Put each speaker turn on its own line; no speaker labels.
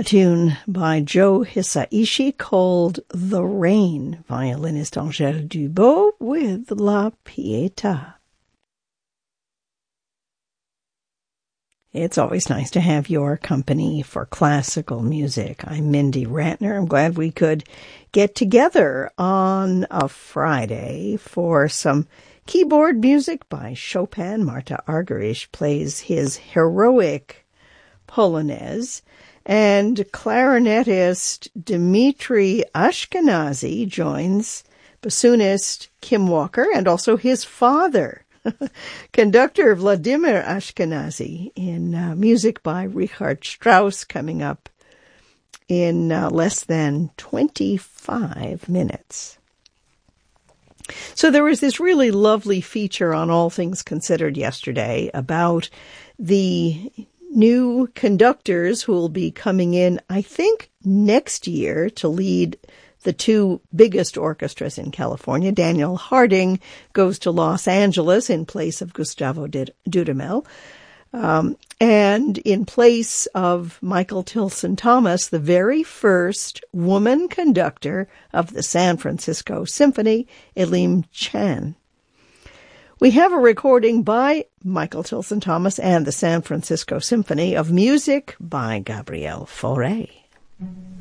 A tune by Joe Hisaishi called The Rain, violinist Angèle Dubot with La Pietà. It's always nice to have your company for classical music. I'm Mindy Ratner. I'm glad we could get together on a Friday for some keyboard music by Chopin. Marta Argerich plays his heroic Polonaise, and clarinetist Dmitri Ashkenazy joins bassoonist Kim Walker and also his father, conductor Vladimir Ashkenazy, in music by Richard Strauss, coming up in less than 25 minutes. So there was this really lovely feature on All Things Considered yesterday about the new conductors who will be coming in, I think, next year to lead the two biggest orchestras in California. Daniel Harding goes to Los Angeles in place of Gustavo Dudamel. And in place of Michael Tilson Thomas, the very first woman conductor of the San Francisco Symphony, Elim Chan. We have a recording by Michael Tilson Thomas and the San Francisco Symphony of music by Gabriel Fauré.